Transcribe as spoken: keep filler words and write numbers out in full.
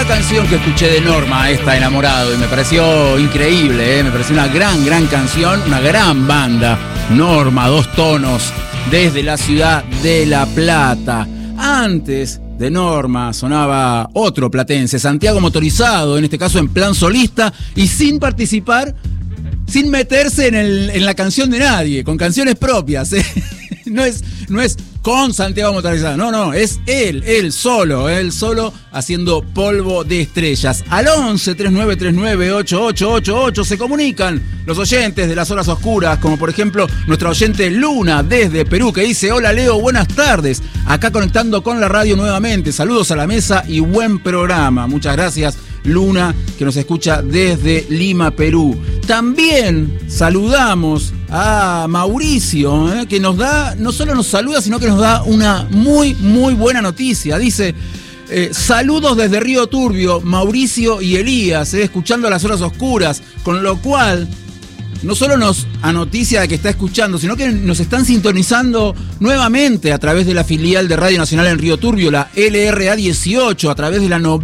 primera canción que escuché de Norma, esta Enamorado, y me pareció increíble, ¿eh? Me pareció una gran, gran canción, una gran banda. Norma, Dos Tonos, desde la ciudad de La Plata. Antes de Norma sonaba otro platense, Santiago Motorizado, en este caso en plan solista y sin participar, sin meterse en, el, en la canción de nadie, con canciones propias, ¿eh? No es, no es con Santiago Motorizado, no, no, es él, él solo, él solo haciendo Polvo de Estrellas. Al once, treinta y nueve treinta y nueve, ochenta y ocho ochenta y ocho se comunican los oyentes de las horas oscuras, como por ejemplo nuestra oyente Luna desde Perú, que dice: hola Leo, buenas tardes, acá conectando con la radio nuevamente, saludos a la mesa y buen programa. Muchas gracias Luna, que nos escucha desde Lima, Perú. También saludamos a Mauricio, ¿eh? que nos da, no solo nos saluda, sino que nos da una muy, muy buena noticia. Dice: eh, saludos desde Río Turbio, Mauricio y Elías, eh, escuchando a las horas oscuras, con lo cual no solo nos anoticia de que está escuchando, sino que nos están sintonizando nuevamente a través de la filial de Radio Nacional en Río Turbio, la L R A dieciocho, a través de la